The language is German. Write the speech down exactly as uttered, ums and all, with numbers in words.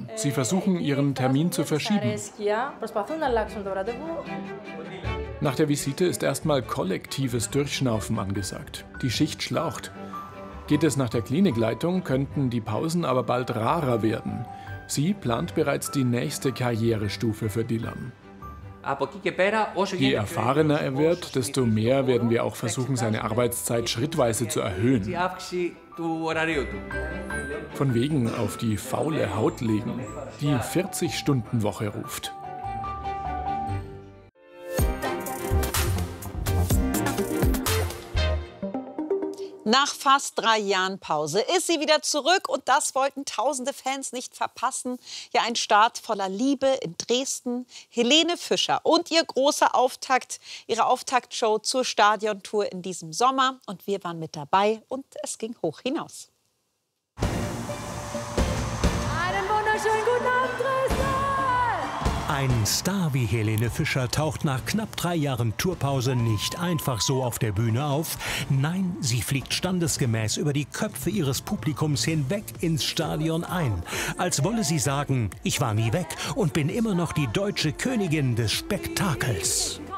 Sie versuchen, ihren Termin zu verschieben. Nach der Visite ist erstmal kollektives Durchschnaufen angesagt. Die Schicht schlaucht. Geht es nach der Klinikleitung, könnten die Pausen aber bald rarer werden. Sie plant bereits die nächste Karrierestufe für Dylan. Je erfahrener er wird, desto mehr werden wir auch versuchen, seine Arbeitszeit schrittweise zu erhöhen. Von wegen auf die faule Haut legen. Die vierzig-Stunden-Woche ruft. Nach fast drei Jahren Pause ist sie wieder zurück und das wollten tausende Fans nicht verpassen. Ja, ein Start voller Liebe in Dresden. Helene Fischer und ihr großer Auftakt, ihre Auftaktshow zur Stadiontour in diesem Sommer. Und wir waren mit dabei und es ging hoch hinaus. Einen wunderschönen guten Abend, Dresden! Ein Star wie Helene Fischer taucht nach knapp drei Jahren Tourpause nicht einfach so auf der Bühne auf. Nein, sie fliegt standesgemäß über die Köpfe ihres Publikums hinweg ins Stadion ein. Als wolle sie sagen, ich war nie weg und bin immer noch die deutsche Königin des Spektakels.